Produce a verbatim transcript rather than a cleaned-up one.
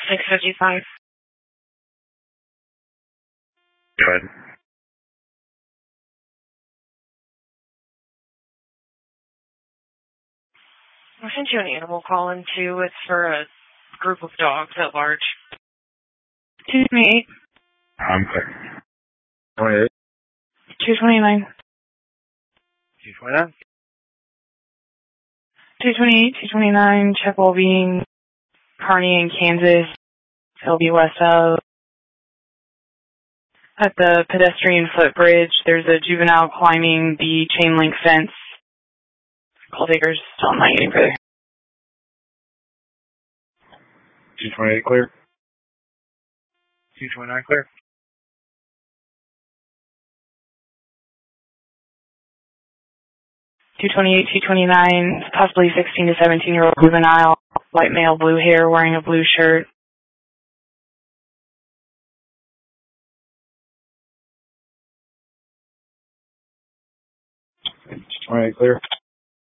six fifty-five. Go ahead. I sent you an animal call in too. It's for a group of dogs at large. two twenty-eight. I'm clear. twenty-eight. two twenty-nine. two twenty-nine. two twenty-eight, two twenty-nine, check well-being, Kearney in Kansas, L B West out. At the pedestrian footbridge, there's a juvenile climbing the chain link fence. Call takers, still not getting further. two twenty-eight clear. two twenty-nine clear. two twenty-eight, two twenty-nine, possibly sixteen to seventeen year old juvenile, white male, blue hair, wearing a blue shirt. twenty-eight clear.